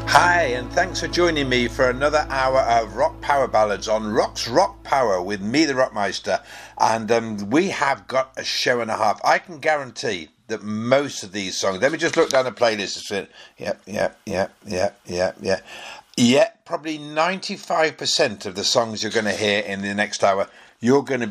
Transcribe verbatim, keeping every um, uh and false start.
Hi, and thanks for joining me for another hour of rock power ballads on Rock's Rock Power with me, the Rockmeister. And um, we have got a show and a half. I can guarantee that most of these songs, let me just look down the playlist. Yep, yep, yep, yep, yep, yep. Yeah, probably ninety-five percent of the songs you're going to hear in the next hour, you're going to